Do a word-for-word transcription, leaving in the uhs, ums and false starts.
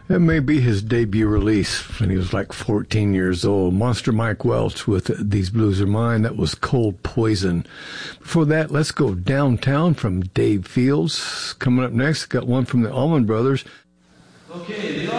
It may be his debut release when he was like fourteen years old. Monster Mike Welch with These Blues Are Mine. That was Cold Poison. Before that, let's go downtown from Dave Fields. Coming up next, got one from the Allman Brothers. Okay, the